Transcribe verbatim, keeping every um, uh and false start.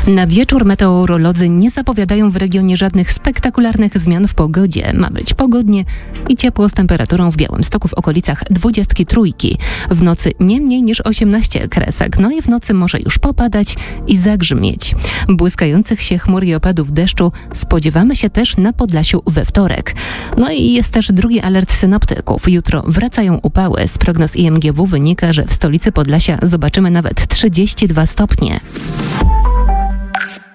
Na wieczór meteorolodzy nie zapowiadają w regionie żadnych spektakularnych zmian w pogodzie. Ma być pogodnie i ciepło z temperaturą w Białymstoku w okolicach dwudziestki trójki. W nocy nie mniej niż osiemnaście kresek. No i w nocy może już popadać i zagrzmieć. Błyskających się chmur i opadów deszczu spodziewamy się też na Podlasiu we wtorek. No i jest też drugi alert synoptyków. Jutro wracają upały. Z prognoz I M G W wynika, że w stolicy Podlasia zobaczymy nawet trzydzieści dwa stopnie.